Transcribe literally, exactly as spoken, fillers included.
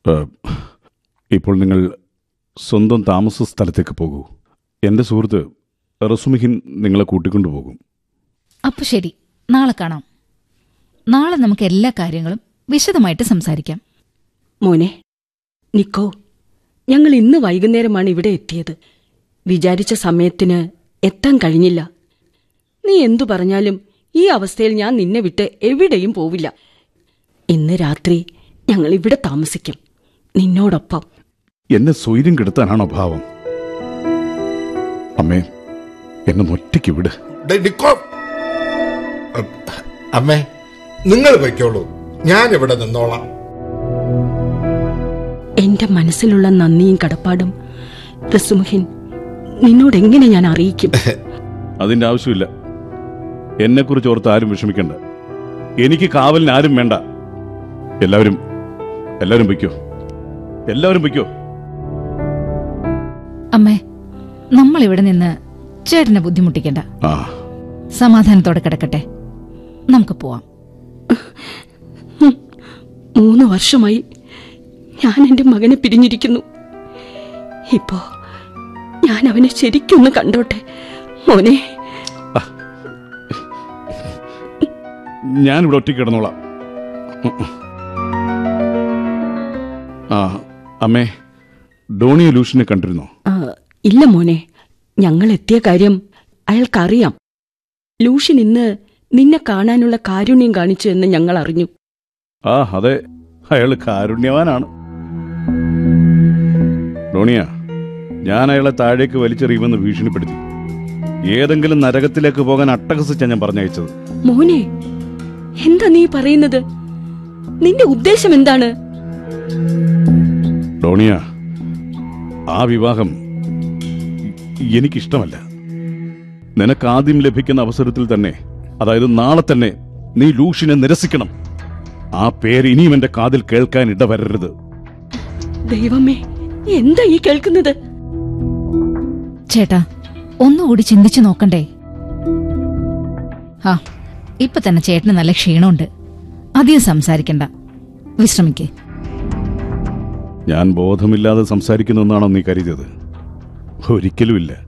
ഇപ്പോൾ നിങ്ങൾ സ്വന്തം താമസ സ്ഥലത്തേക്ക് പോകൂ. എൻ്റെ സുഹൃത്ത് റസുമിഹിൻ നിങ്ങളെ കൂട്ടിക്കൊണ്ടുപോകും. അപ്പൊ ശരി, നാളെ കാണാം. നാളെ നമുക്ക് എല്ലാ കാര്യങ്ങളും വിശദമായിട്ട് സംസാരിക്കാം. മോനെ നിക്കോ, ഞങ്ങൾ ഇന്ന് വൈകുന്നേരമാണ് ഇവിടെ എത്തിയത്. വിചാരിച്ച സമയത്തിന് എത്താൻ കഴിഞ്ഞില്ല. നീ എന്തു പറഞ്ഞാലും ഈ അവസ്ഥയിൽ ഞാൻ നിന്നെ വിട്ട് എവിടെയും പോവില്ല. ഇന്ന് രാത്രി ഞങ്ങൾ ഇവിടെ താമസിക്കും, നിന്നോടൊപ്പം. എന്നെ സ്വൈര്യം കെടുത്താനാണോ ഭാവം? അമ്മേ, എന്നെ ഒറ്റയ്ക്ക് വിട്. അമ്മേ, നിങ്ങൾ വയ്ക്കോളൂ, ഞാൻ ഇവിടെ നിന്നോളാം. എന്റെ മനസ്സിലുള്ള നന്ദിയും കടപ്പാടും റസുമുഹിൻ നിന്നോട് എങ്ങനെ ഞാൻ അറിയിക്കും? അതിന്റെ ആവശ്യമില്ല. എന്നെക്കുറിച്ച് ഓർത്ത് ആരും വിഷമിക്കണ്ട. എനിക്ക് കാവലിന് ആരും വേണ്ട. എല്ലാവരും എല്ലാവരും വയ്ക്കോ, എല്ലാവരും വയ്ക്കോ. അമ്മേ, നമ്മൾ ഇവിടെ നിന്ന് ചേട്ടനെ ബുദ്ധിമുട്ടിക്കണ്ട. ആ, സമാധാനത്തോടെ കിടക്കട്ടെ, നമുക്ക് പോവാം. മൂന്ന് വർഷമായി ഞാൻ എന്റെ മകനെ പിരിഞ്ഞിരിക്കുന്നു. ഇപ്പോ ഞാൻ അവനെ ശരിക്കൊന്ന് കണ്ടോട്ടെ മോനെ. ഞാനിവിടെ ഒറ്റയ്ക്ക് കിടന്നോളാം. ആ അമ്മേ, ഡോണിയ ലൂഷിനെ കണ്ടിരുന്നോ? ഇല്ല മോനെ, ഞങ്ങൾ എത്തിയ കാര്യം അയാൾക്കറിയാം. ലൂഷ്യൻ ഇന്ന് നിന്നെ കാണാനുള്ള കാരുണ്യം കാണിച്ചു എന്ന് ഞങ്ങൾ അറിഞ്ഞു. ആ അതെ, അയാൾ കാരുണ്യവാനാണ്. ഡോണിയ, ഞാൻ അയാളെ താഴേക്ക് വലിച്ചെറിയുമെന്ന് ഭീഷണിപ്പെടുത്തി. ഏതെങ്കിലും നരകത്തിലേക്ക് പോകാൻ അട്ടഹസിച്ചാ ഞാൻ പറഞ്ഞയച്ചത്. മോനെ, എന്താ നീ പറയുന്നത്? നിന്റെ ഉദ്ദേശം എന്താണ്? ഡോണിയ, ആ വിവാഹം എനിക്കിഷ്ടമല്ല. നിനക്ക് ആദ്യം ലഭിക്കുന്ന അവസരത്തിൽ തന്നെ, അതായത് നാളെ തന്നെ, നീ ലൂഷിനെ നിരസിക്കണം. ആ പേര് ഇനിയും എന്റെ കാതിൽ കേൾക്കാൻ ഇടവരരുത്. ദൈവമേ, എന്താ ഈ കേൾക്കുന്നത്? ചേട്ടാ, ഒന്നുകൂടി ചിന്തിച്ചു നോക്കണ്ടേ? ആ, ഇപ്പൊ തന്നെ ചേട്ടന് നല്ല ക്ഷീണമുണ്ട്. അധികം സംസാരിക്കണ്ട, വിശ്രമിക്കേ. ഞാൻ ബോധമില്ലാതെ സംസാരിക്കുന്നെന്നാണോ നീ കരുതിയത്? ഒരിക്കലുമില്ല.